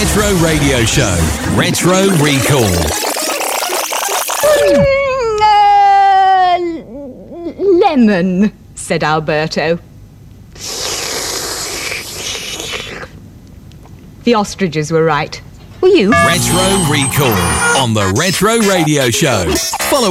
Retro Radio Show. Retro Recall. Lemon, said Alberto. The ostriches were right. Were you? Retro Recall on the Retro Radio Show. Follow